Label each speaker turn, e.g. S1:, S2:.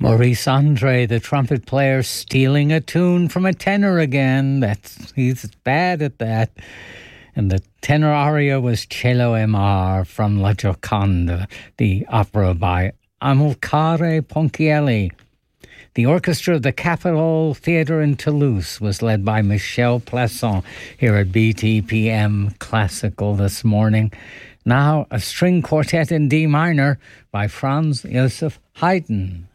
S1: Maurice Andre, the trumpet player, stealing a tune from a tenor again. He's bad at that. And the tenor aria was Cielo e Mar from La Gioconda, the opera by Amilcare Ponchielli. The orchestra of the Capitol Theatre in Toulouse was led by Michel Plasson here at BTPM Classical this morning. Now, a string quartet in D minor by Franz Joseph Haydn.